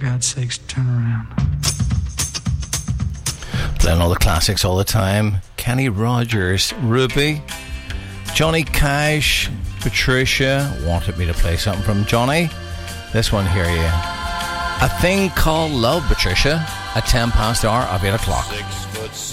God's sakes, turn around. Playing all the classics all the time. Kenny Rogers, Ruby, Johnny Cash, Patricia wanted me to play something from Johnny. This one here, yeah. A Thing Called Love, Patricia, at 10 past the hour of 8 o'clock.